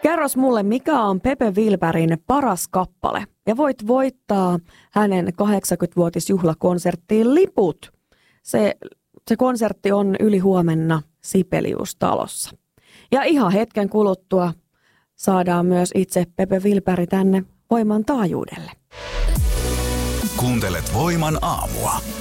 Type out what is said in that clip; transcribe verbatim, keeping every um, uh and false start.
Kerros mulle, mikä on Pepe Wilbergin paras kappale ja voit voittaa hänen kahdeksankymmenvuotisjuhlakonserttiin liput. Se, se konsertti on yli huomenna Sibelius-talossa. Ja ihan hetken kuluttua saadaan myös itse Pepe Wilberg tänne Voiman taajuudelle. Kuuntelet Voiman aamua.